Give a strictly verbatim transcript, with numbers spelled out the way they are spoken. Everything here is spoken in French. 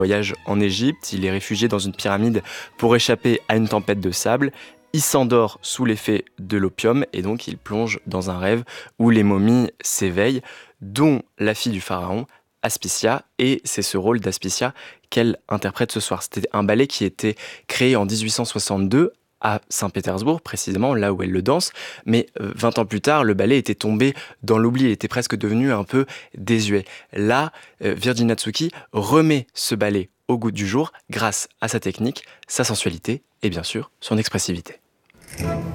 Voyage en Égypte, il est réfugié dans une pyramide pour échapper à une tempête de sable. Il s'endort sous l'effet de l'opium et donc il plonge dans un rêve où les momies s'éveillent, dont la fille du pharaon, Aspicia, et c'est ce rôle d'Aspicia qu'elle interprète ce soir. C'était un ballet qui était créé en dix-huit cent soixante-deux à Saint-Pétersbourg, précisément là où elle le danse, mais euh, vingt ans plus tard, le ballet était tombé dans l'oubli, il était presque devenu un peu désuet. Là, euh, Virginia Tsuki remet ce ballet au goût du jour grâce à sa technique, sa sensualité et bien sûr son expressivité.